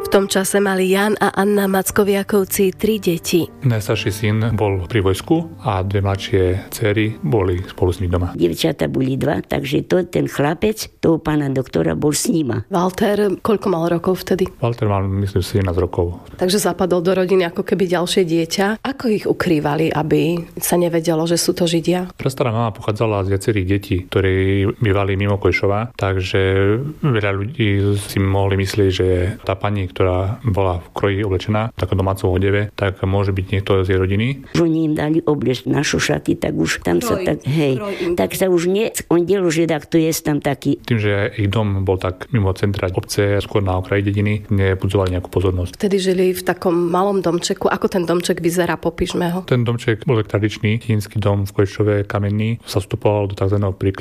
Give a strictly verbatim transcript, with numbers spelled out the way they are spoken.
V tom čase mali Ján a Anna Mackoviakovci tri deti. Najstarší syn bol pri vojsku a dve mladšie dcery boli spolu s ním doma. Dievčatá boli dva, takže to, ten chlapec toho pána doktora bol s nima. Walter, koľko mal rokov vtedy? Walter mal, myslím, sedemnásť rokov. Takže zapadol do rodiny ako keby ďalšie dieťa. Ako ich ukrývali, aby sa nevedelo, že sú to Židia? Prastará mama pochádzala z viacerých detí, ktorí bývali mimo Košova, takže veľa ľudí si mohli myslieť, že tá pani, ktorá bola v kroji oblečená, taká domácom odeve, tak môže byť niekto z jej rodiny. Oni im dali obliecť na šaty, tak už tam kroj, sa tak, hej, tak sa už nie, on dielo, že tak to je tam taký. Tým, že ich dom bol tak mimo centra obce, skôr na okraji dediny, nebudzovali nejakú pozornosť. Vtedy žili v takom malom domčeku. Ako ten domček vyzerá, popíšme ho? Ten domček bol tradičný čínsky dom v Košove, kamenný, sa vstupoval do tzv.